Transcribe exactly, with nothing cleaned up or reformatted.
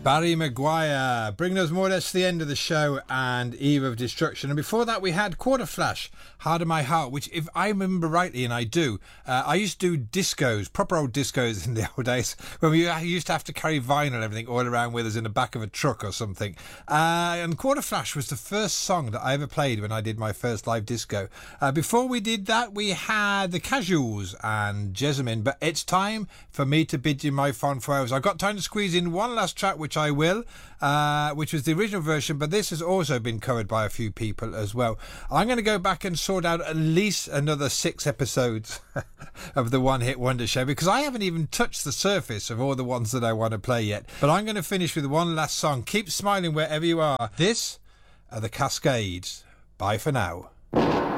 Barry Maguire, bringing us more or less to the end of the show and Eve of Destruction. And before that, we had Quarter Flash, Heart of My Heart, which, if I remember rightly, and I do, uh, I used to do discos, proper old discos in the old days, when we used to have to carry vinyl and everything all around with us in the back of a truck or something. Uh, and Quarter Flash was the first song that I ever played when I did my first live disco. Uh, before we did that, we had the Casuals and Jessamine. But it's time for me to bid you my fond farewells. I've got time to squeeze in one last track, which I will, uh, which was the original version, but this has also been covered by a few people as well. I'm going to go back and sort out at least another six episodes of the One Hit Wonder Show, because I haven't even touched the surface of all the ones that I want to play yet. But I'm going to finish with one last song. Keep smiling wherever you are. This are the Cascades. Bye for now.